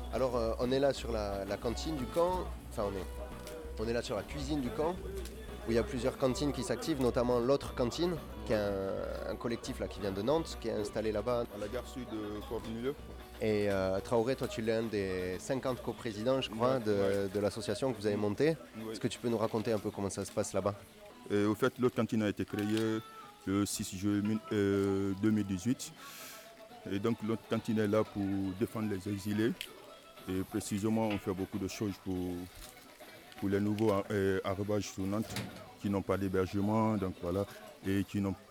Alors, on est là sur la cantine du camp, enfin on est là sur la cuisine du camp, où il y a plusieurs cantines qui s'activent, notamment l'autre cantine, qui est un collectif là, qui vient de Nantes, qui est installé là-bas. À la gare sud de Corbenillo. Et Traoré, toi tu es l'un des 50 coprésidents, je crois, de l'association que vous avez montée. Ouais. Est-ce que tu peux nous raconter un peu comment ça se passe là-bas? Et au fait, l'autre cantine a été créée le 6 juillet 2018. Et donc l'autre cantine est là pour défendre les exilés. Et précisément, on fait beaucoup de choses pour les nouveaux arrivages sur Nantes qui n'ont pas d'hébergement, donc voilà, et qui n'ont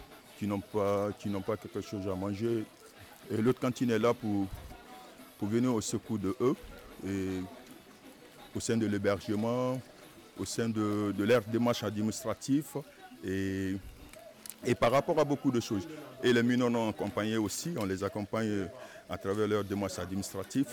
pas quelque chose à manger. Et l'autre cantine est là pour venir au secours de eux, et au sein de l'hébergement, au sein de leur démarche administrative et par rapport à beaucoup de choses. Et les mineurs non accompagnés aussi, on les accompagne à travers leur démarche administrative.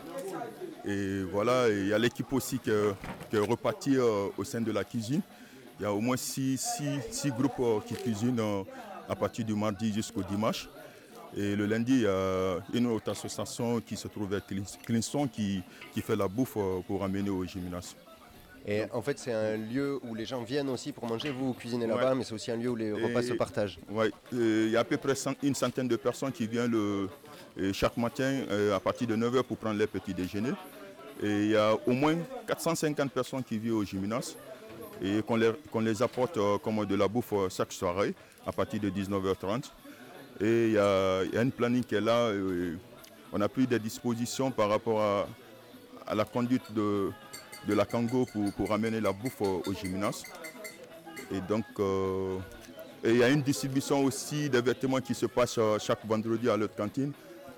Et voilà, il y a l'équipe aussi qui est repartie au sein de la cuisine. Il y a au moins six groupes qui cuisinent à partir du mardi jusqu'au dimanche. Et le lundi, il y a une autre association qui se trouve à Clinson qui fait la bouffe pour amener au gymnase. Et en fait, c'est un lieu où les gens viennent aussi pour manger. Vous cuisinez là-bas, mais c'est aussi un lieu où les repas se partagent. Oui, il y a à peu près une centaine de personnes qui viennent chaque matin à partir de 9h pour prendre leur petit déjeuner. Et il y a au moins 450 personnes qui vivent au gymnase et qu'on les apporte comme de la bouffe chaque soirée à partir de 19h30. Et il y a une planning qui est là. On a pris des dispositions par rapport à la conduite de la Congo pour amener la bouffe au gymnase. Et donc, il y a une distribution aussi des vêtements qui se passe chaque vendredi à l'autre cantine.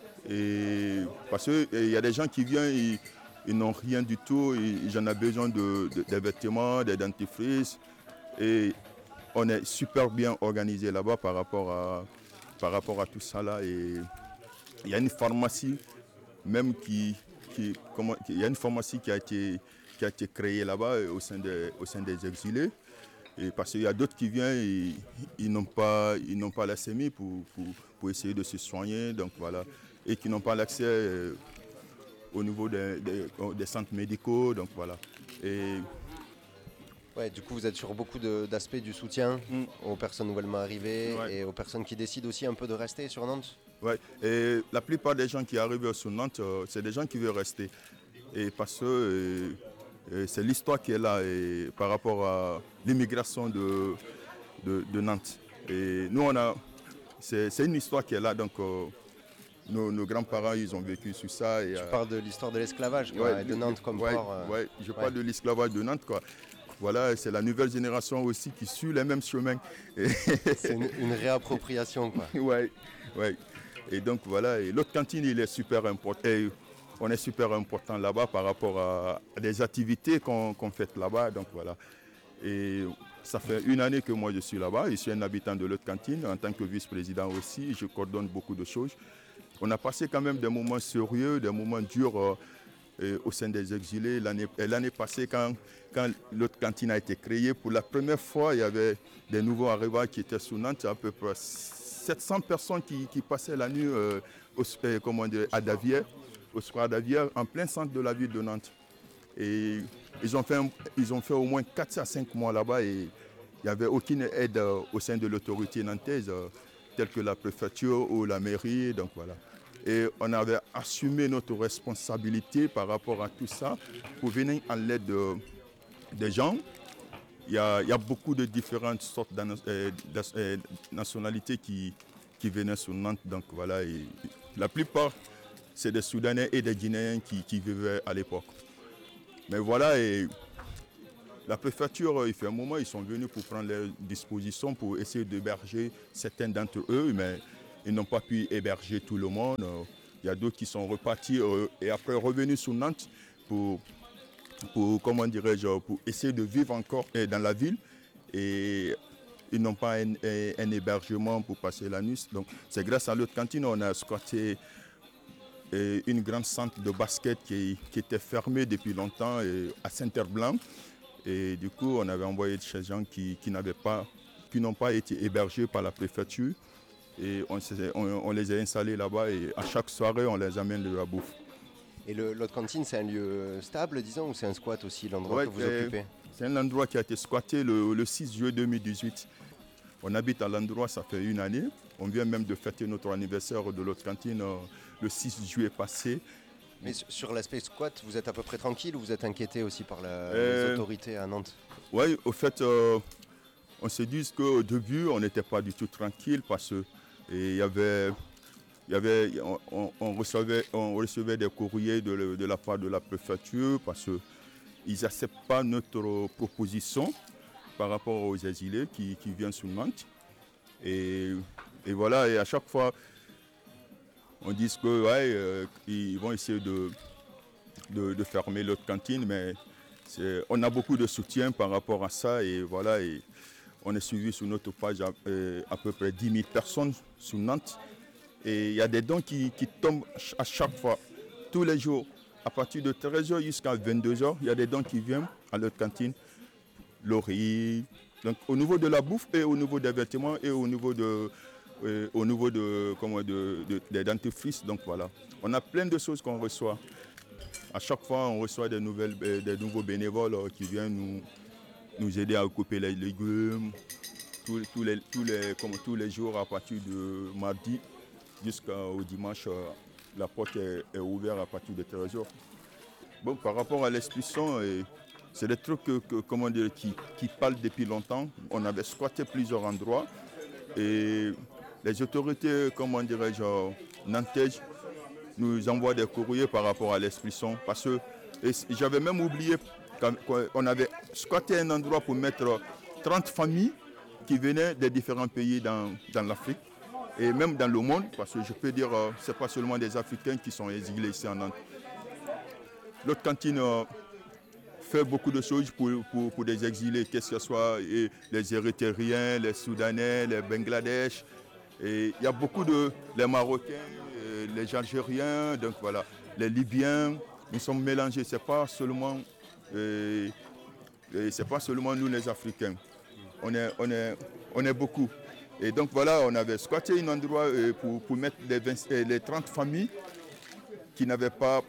Et parce qu'il y a des gens qui viennent, ils n'ont rien du tout, ils en ont besoin des vêtements, des dentifrices. Et on est super bien organisé là-bas par rapport à tout ça là. Et il y a une pharmacie même qui a été créée là-bas au sein des exilés. Et parce qu'il y a d'autres qui viennent, ils n'ont pas la sémie pour essayer de se soigner, donc voilà, et qui n'ont pas l'accès au niveau des centres médicaux, donc voilà. Et ouais, du coup, vous êtes sur beaucoup d'aspects du soutien aux personnes nouvellement arrivées et aux personnes qui décident aussi un peu de rester sur Nantes. Ouais, et la plupart des gens qui arrivent sur Nantes, c'est des gens qui veulent rester. Et parce que c'est l'histoire qui est là et par rapport à l'immigration de Nantes. Et nous, c'est une histoire qui est là, donc nos grands-parents, ils ont vécu sur ça. Et, tu parles de l'histoire de l'esclavage, ouais, de Nantes comme port. Ouais, je parle de l'esclavage de Nantes, quoi. Voilà, c'est la nouvelle génération aussi qui suit les mêmes chemins. C'est une réappropriation, quoi. Ouais. Et donc voilà, et l'autre cantine, il est super important. Et on est super important là-bas par rapport à des activités qu'on fait là-bas. Donc voilà. Et ça fait une année que moi je suis là-bas. Je suis un habitant de l'autre cantine. En tant que vice-président aussi, je coordonne beaucoup de choses. On a passé quand même des moments sérieux, des moments durs au sein des exilés. L'année passée, quand l'autre cantine a été créée, pour la première fois, il y avait des nouveaux arrivants qui étaient sur Nantes, à peu près 700 personnes qui passaient la nuit à Davière, au square Davière, en plein centre de la ville de Nantes. Et ils ont fait au moins 4 à 5 mois là-bas et il n'y avait aucune aide au sein de l'autorité nantaise, telle que la préfecture ou la mairie. Donc voilà. Et on avait assumé notre responsabilité par rapport à tout ça pour venir en l'aide des gens. Il y a beaucoup de différentes sortes de nationalités qui venaient sur Nantes. Donc voilà, et la plupart, c'est des Soudanais et des Guinéens qui vivaient à l'époque. Mais voilà, et la préfecture, il fait un moment, ils sont venus pour prendre leurs dispositions pour essayer d'héberger certains d'entre eux, mais ils n'ont pas pu héberger tout le monde. Il y a d'autres qui sont repartis et après revenus sur Nantes pour essayer de vivre encore dans la ville. Et ils n'ont pas un hébergement pour passer la nuit. Donc c'est grâce à l'autre cantine on a squatté une grande centre de basket qui était fermée depuis longtemps à Saint-Herblanc. Et du coup, on avait envoyé des gens qui n'ont pas été hébergés par la préfecture. Et on les a installés là-bas et à chaque soirée, on les amène de la bouffe. Et l'autre cantine, c'est un lieu stable, disons, ou c'est un squat aussi, l'endroit Ouais, que vous occupez? c'est un endroit qui a été squatté le 6 juillet 2018. On habite à l'endroit, ça fait une année. On vient même de fêter notre anniversaire de l'autre cantine le 6 juillet passé. Mais sur l'aspect squat, vous êtes à peu près tranquille ou vous êtes inquiété aussi par les Euh, autorités à Nantes? Oui, au fait, on s'est dit qu'au début, on n'était pas du tout tranquille parce que il y avait, on recevait des courriers de la part de la préfecture parce qu'ils n'acceptent pas notre proposition par rapport aux exilés qui viennent sur Nantes. Et, et voilà, et à chaque fois, on dit que ils vont essayer de fermer l'autre cantine, mais on a beaucoup de soutien par rapport à ça. Et voilà, et on est suivi sur notre page à peu près 10 000 personnes sur Nantes. Et il y a des dons qui tombent à chaque fois, tous les jours, à partir de 13h jusqu'à 22h. Il y a des dons qui viennent à l'autre cantine, le riz. Donc au niveau de la bouffe et au niveau des vêtements et au niveau des dentifrices. Donc voilà, on a plein de choses qu'on reçoit. À chaque fois, on reçoit des nouveaux bénévoles qui viennent nous aider à couper les légumes. Comme tous les jours, à partir de mardi jusqu'au dimanche, la porte est ouverte à partir de 13h. Bon, par rapport à l'expulsion, c'est des trucs qui parlent depuis longtemps. On avait squatté plusieurs endroits et les autorités, nantaises, nous envoient des courriers par rapport à l'expulsion. Parce que j'avais même oublié qu'on avait squatté un endroit pour mettre 30 familles qui venaient des différents pays dans l'Afrique et même dans le monde, parce que je peux dire ce n'est pas seulement des Africains qui sont exilés ici en Nantes. L'autre cantine fait beaucoup de choses pour des exilés, que ce soit les Érythréens, les Soudanais, les Bangladesh. Et il y a beaucoup les Marocains, les Algériens, donc voilà, les Libyens. Nous sommes mélangés, c'est pas seulement nous les Africains. On est beaucoup. Et donc voilà, on avait squatté un endroit pour mettre les 30 familles qui n'avaient pas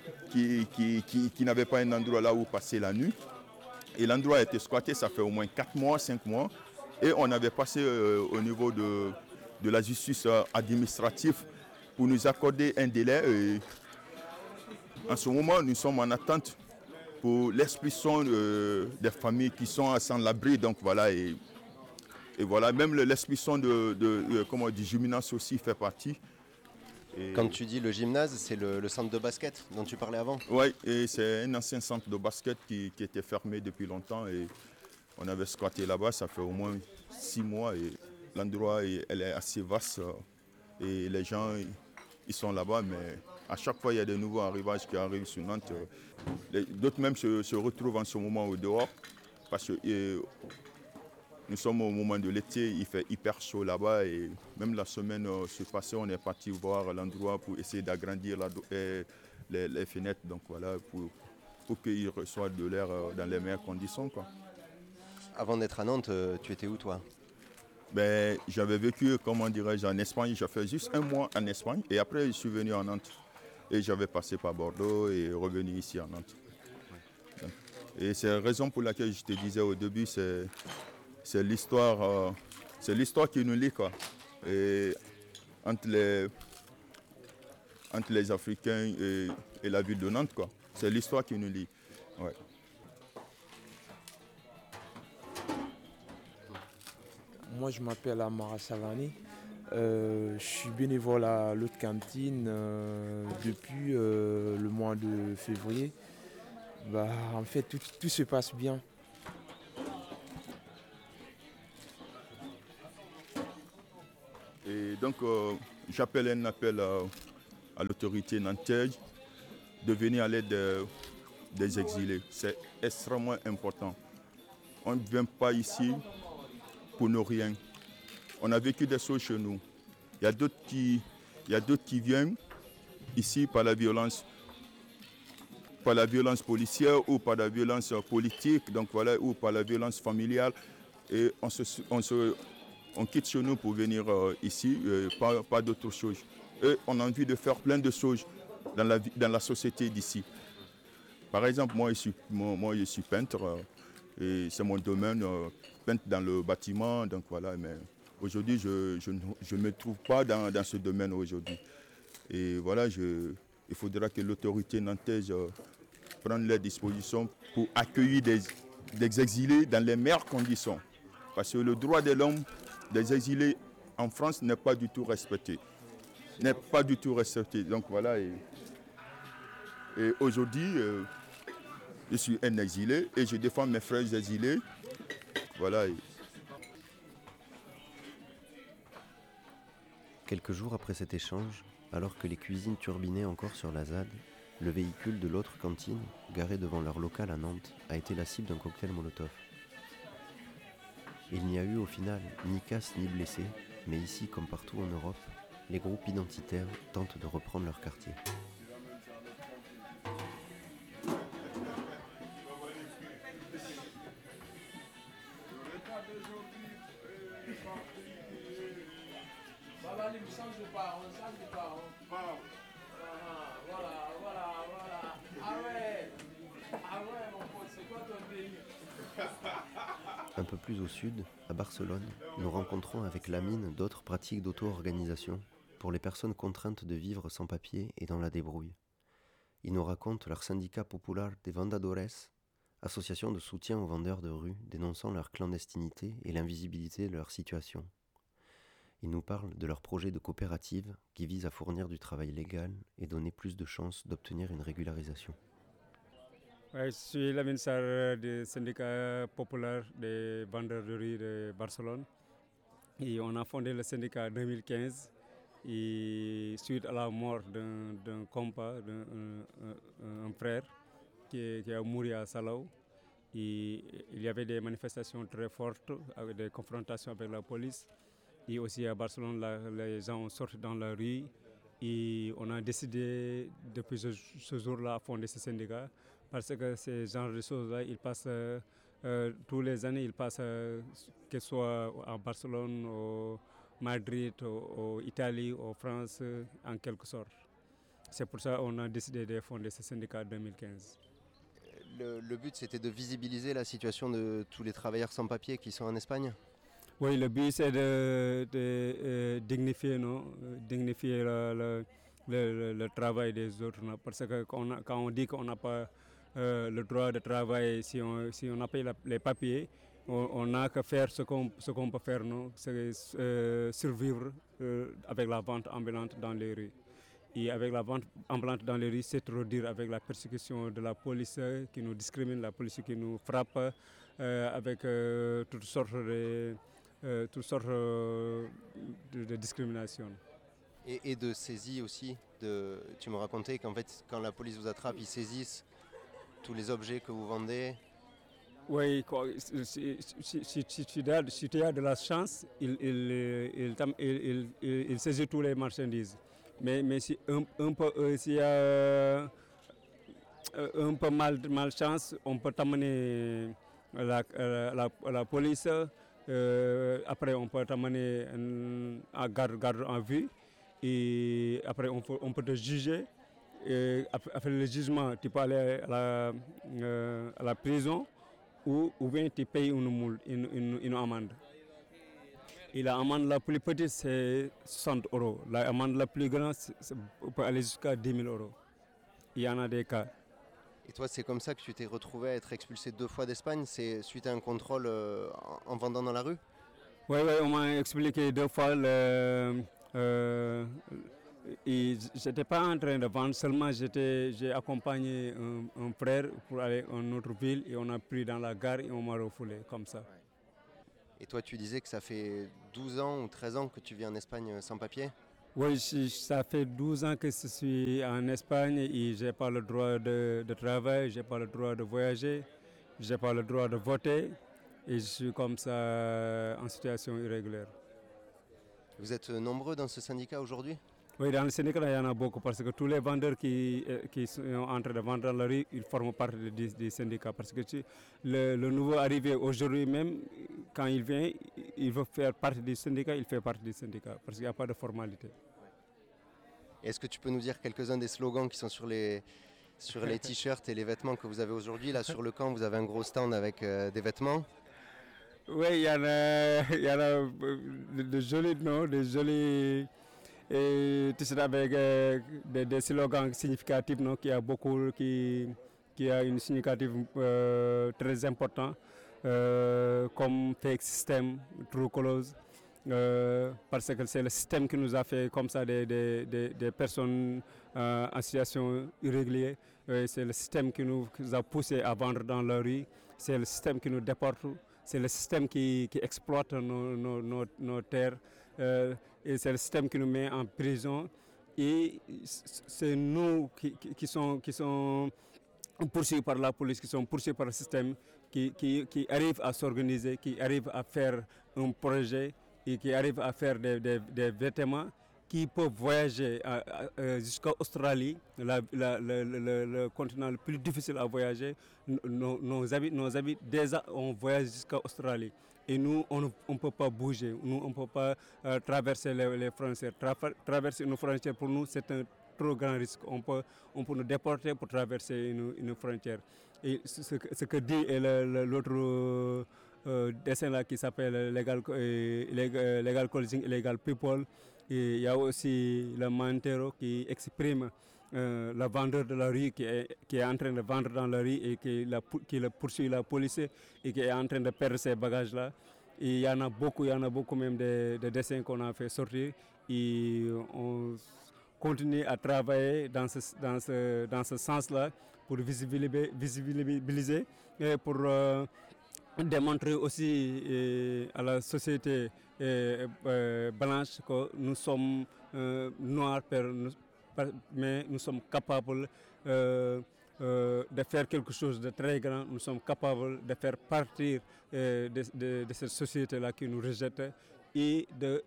un endroit là où passer la nuit. Et l'endroit a été squatté, ça fait au moins 4 mois, 5 mois. Et on avait passé au niveau de la justice administrative pour nous accorder un délai. Et en ce moment, nous sommes en attente pour l'expulsion des familles qui sont sans l'abri. Donc voilà, et voilà, même l'expulsion du gymnase aussi fait partie. Et quand tu dis le gymnase, c'est le centre de basket dont tu parlais avant? Oui, et c'est un ancien centre de basket qui était fermé depuis longtemps et on avait squatté là-bas, ça fait au moins 6 mois et l'endroit elle est assez vaste et les gens ils sont là-bas, mais à chaque fois il y a des nouveaux arrivages qui arrivent sur Nantes. D'autres même se retrouvent en ce moment au dehors parce que nous sommes au moment de l'été, il fait hyper chaud là-bas et même la semaine passée, on est parti voir l'endroit pour essayer d'agrandir les fenêtres, donc voilà, pour qu'ils reçoivent de l'air dans les meilleures conditions, quoi. Avant d'être à Nantes, tu étais où toi? J'avais vécu, en Espagne. J'ai fait juste 1 mois en Espagne et après je suis venu en Nantes. Et j'avais passé par Bordeaux et revenu ici à Nantes. Et c'est la raison pour laquelle je te disais au début, c'est l'histoire qui nous lie, quoi. Et entre les Africains et la ville de Nantes, quoi. C'est l'histoire qui nous lie. Ouais. Moi, je m'appelle Amara Savani. Je suis bénévole à l'autre cantine depuis le mois de février. En fait, tout se passe bien. Et donc, j'appelle un appel à l'autorité nantaise de venir à l'aide des exilés. C'est extrêmement important. On ne vient pas ici pour ne rien. On a vécu des choses chez nous. Il y a d'autres qui viennent ici par la violence policière ou par la violence politique, donc voilà, ou par la violence familiale. Et on quitte chez nous pour venir ici, pas d'autre chose. Et on a envie de faire plein de choses dans la société d'ici. Par exemple, moi je suis peintre et c'est mon domaine, peintre dans le bâtiment, donc voilà, mais aujourd'hui je ne me trouve pas dans ce domaine aujourd'hui. Et voilà, il faudra que l'autorité nantaise prenne les dispositions pour accueillir des exilés dans les meilleures conditions. Parce que le droit de l'homme des exilés en France n'est pas du tout respecté. Donc voilà, et aujourd'hui, je suis un exilé et je défends mes frères exilés. Voilà. Quelques jours après cet échange, alors que les cuisines turbinaient encore sur la ZAD, le véhicule de l'autre cantine, garé devant leur local à Nantes, a été la cible d'un cocktail Molotov. Il n'y a eu au final ni casse ni blessés, mais ici, comme partout en Europe, les groupes identitaires tentent de reprendre leur quartier. Un peu plus au sud, à Barcelone, nous rencontrons avec Lamine d'autres pratiques d'auto-organisation pour les personnes contraintes de vivre sans papier et dans la débrouille. Ils nous racontent leur syndicat popular de vendedores, association de soutien aux vendeurs de rue dénonçant leur clandestinité et l'invisibilité de leur situation. Ils nous parlent de leur projet de coopérative qui vise à fournir du travail légal et donner plus de chances d'obtenir une régularisation. Ouais, je suis Lamine Sarr du syndicat populaire des vendeurs de rue de Barcelone. Et on a fondé le syndicat en 2015 et suite à la mort d'un compas, d'un frère qui a mouru à Salao. Et il y avait des manifestations très fortes avec des confrontations avec la police. Et aussi à Barcelone, les gens sortent dans la rue. Et on a décidé depuis ce jour-là à fonder ce syndicat parce que ces genres de choses-là, ils passent tous les années, ils passent que ce soit à Barcelone, au Madrid, en Italie, en France, en quelque sorte. C'est pour ça qu'on a décidé de fonder ce syndicat en 2015. Le but, c'était de visibiliser la situation de tous les travailleurs sans papier qui sont en Espagne ? Oui, le but, c'est de dignifier le travail des autres. Parce que quand on dit qu'on n'a pas le droit de travail, si on n'a pas les papiers, on n'a qu'à faire ce qu'on peut faire, c'est survivre avec la vente ambulante dans les rues. Et avec la vente ambulante dans les rues, c'est trop dur avec la persécution de la police qui nous discrimine, la police qui nous frappe, avec toutes sortes de discrimination. Et de saisie aussi. Tu me racontais qu'en fait, quand la police vous attrape, ils saisissent tous les objets que vous vendez. Oui, si tu as de la chance, il saisit tous les marchandises. Mais si s'il y a un peu malchance, on peut t'amener la police. Après, on peut t'amener à garde en vue. Et après, on peut te juger. Et après le jugement, tu peux aller à la prison ou bien tu payes une amende. Et l'amende la plus petite, c'est 60 €. L'amende la plus grande, peut aller jusqu'à 10 000 €. Il y en a des cas. Et toi, c'est comme ça que tu t'es retrouvé à être expulsé 2 fois d'Espagne? C'est suite à un contrôle en vendant dans la rue? Oui, on m'a expliqué 2 fois. Et je n'étais pas en train de vendre, seulement j'ai accompagné un frère pour aller à une autre ville et on a pris dans la gare et on m'a refoulé comme ça. Et toi, tu disais que ça fait 12 ans ou 13 ans que tu vis en Espagne sans papier? Oui, ça fait 12 ans que je suis en Espagne et je n'ai pas le droit de travail, je n'ai pas le droit de voyager, je n'ai pas le droit de voter et je suis comme ça en situation irrégulière. Vous êtes nombreux dans ce syndicat aujourd'hui? Oui, dans le syndicat, il y en a beaucoup parce que tous les vendeurs qui sont en train de vendre dans la rue, ils forment partie du syndicat. Parce que le nouveau arrivé aujourd'hui même, quand il vient, il veut faire partie du syndicat, il fait partie du syndicat parce qu'il n'y a pas de formalité. Est-ce que tu peux nous dire quelques-uns des slogans qui sont sur les t-shirts et les vêtements que vous avez aujourd'hui? Là, sur le camp, vous avez un gros stand avec des vêtements. Oui, il y en a de jolis noms, de jolis t-shirts avec des slogans significatifs, non, qui a une significative très importante, comme Fake System, True Colors, parce que c'est le système qui nous a fait comme ça des personnes en situation irrégulière. C'est le système qui nous a poussé à vendre dans la rue, c'est le système qui nous déporte. C'est le système qui exploite nos terres et c'est le système qui nous met en prison. Et c'est nous qui sont poursuivis par la police, qui sont poursuivis par le système, qui arrivent à s'organiser, qui arrivent à faire un projet et qui arrivent à faire des vêtements qui peuvent voyager jusqu'à Australie, le continent le plus difficile à voyager. Nos habits déjà ont voyagé jusqu'à Australie. Et nous, on ne peut pas bouger, nous, on ne peut pas traverser les frontières. Traverser nos frontières, pour nous, c'est un trop grand risque. On peut nous déporter pour traverser une frontière. Et ce que dit l'autre dessin là qui s'appelle Legal Closing, Illegal People. Et il y a aussi le Mantero qui exprime le vendeur de la rue qui est en train de vendre dans la rue et qui poursuit la police et qui est en train de perdre ces bagages-là. Et il y en a beaucoup même de dessins qu'on a fait sortir. Et on continue à travailler dans ce sens-là pour visibiliser et pour démontrer aussi à la société blanche que nous sommes noirs, mais nous sommes capables de faire quelque chose de très grand. Nous sommes capables de faire partir de cette société-là qui nous rejette et de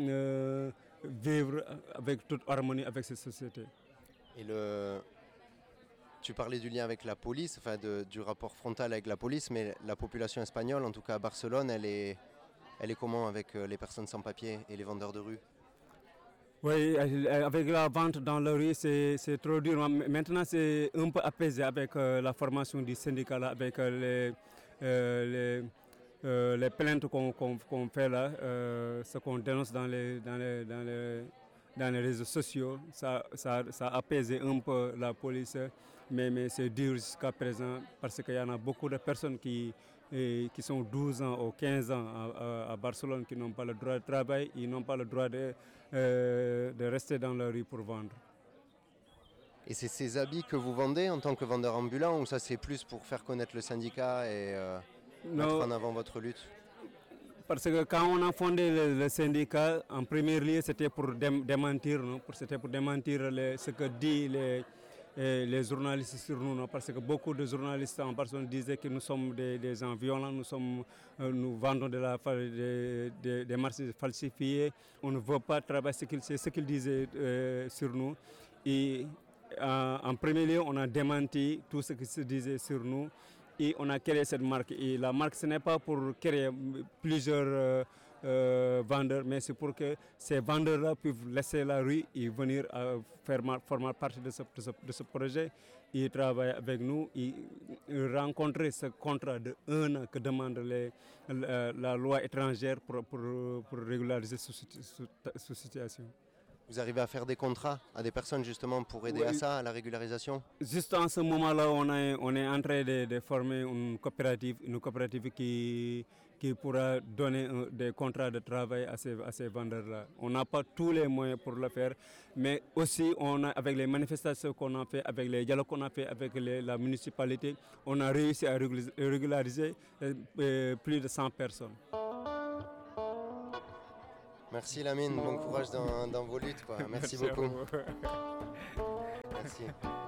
vivre avec toute harmonie avec cette société. Et tu parlais du lien avec la police, enfin du rapport frontal avec la police, mais la population espagnole, en tout cas à Barcelone, elle est comment avec les personnes sans papier et les vendeurs de rue? Oui, avec la vente dans la rue, c'est trop dur. Maintenant, c'est un peu apaisé avec la formation du syndicat, là, avec les plaintes qu'on fait là, ce qu'on dénonce dans les réseaux sociaux. Ça a apaisé un peu la police, mais c'est dur jusqu'à présent parce qu'il y en a beaucoup de personnes qui sont 12 ans ou 15 ans à Barcelone qui n'ont pas le droit de travail, ils n'ont pas le droit de rester dans la rue pour vendre. Et c'est ces habits que vous vendez en tant que vendeur ambulant ou ça c'est plus pour faire connaître le syndicat et mettre en avant votre lutte? Parce que quand on a fondé le syndicat, en premier lieu, c'était pour démentir, non? C'était pour démentir ce que disent les journalistes sur nous, non? Parce que beaucoup de journalistes en personne disaient que nous sommes des gens violents, nous vendons des marchés falsifiés, on ne veut pas travailler, c'est ce qu'ils disaient sur nous. Et en premier lieu, on a démenti tout ce qui se disait sur nous. Et on a créé cette marque. Et la marque, ce n'est pas pour créer plusieurs vendeurs, mais c'est pour que ces vendeurs-là puissent laisser la rue et venir former partie de ce projet et travailler avec nous et rencontrer ce contrat de 1 an que demande la loi étrangère pour régulariser cette situation. Vous arrivez à faire des contrats à des personnes justement pour aider à ça, à la régularisation? Juste en ce moment-là, on est en train de former une coopérative qui pourra donner des contrats de travail à ces vendeurs-là. On n'a pas tous les moyens pour le faire, mais aussi avec les manifestations qu'on a fait, avec les dialogues qu'on a fait avec la municipalité, on a réussi à régulariser plus de 100 personnes. Merci Lamine, bon courage dans vos luttes, quoi. Merci beaucoup. Merci.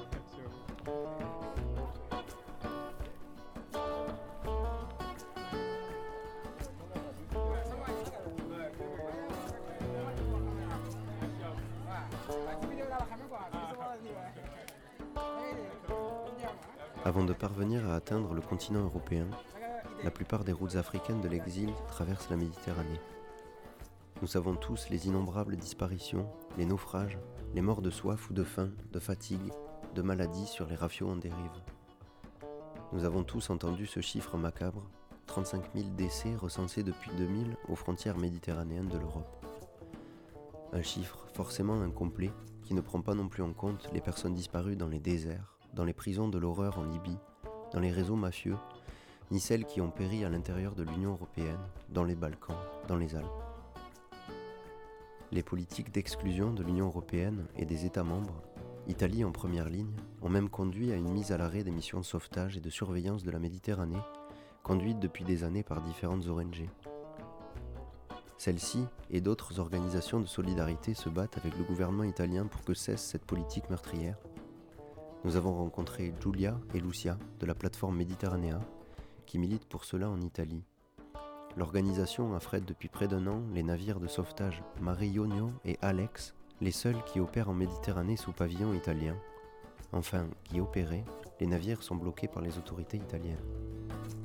Avant de parvenir à atteindre le continent européen, la plupart des routes africaines de l'exil traversent la Méditerranée. Nous savons tous les innombrables disparitions, les naufrages les morts de soif ou de faim, de fatigue, de maladie sur les rafiaux en dérive. Nous avons tous entendu ce chiffre macabre, 35 000 décès recensés depuis 2000 aux frontières méditerranéennes de l'Europe. Un chiffre forcément incomplet qui ne prend pas non plus en compte les personnes disparues dans les déserts, dans les prisons de l'horreur en Libye, dans les réseaux mafieux, ni celles qui ont péri à l'intérieur de l'Union européenne, dans les Balkans, dans les Alpes. Les politiques d'exclusion de l'Union européenne et des États membres, Italie en première ligne, ont même conduit à une mise à l'arrêt des missions de sauvetage et de surveillance de la Méditerranée, conduites depuis des années par différentes ONG. Celle-ci et d'autres organisations de solidarité se battent avec le gouvernement italien pour que cesse cette politique meurtrière. Nous avons rencontré Giulia et Lucia de la plateforme Méditerranéa, qui militent pour cela en Italie. L'organisation affrète depuis près d'1 an les navires de sauvetage Mare Jonio et Alex, les seuls qui opèrent en Méditerranée sous pavillon italien. Enfin, qui opéraient, les navires sont bloqués par les autorités italiennes.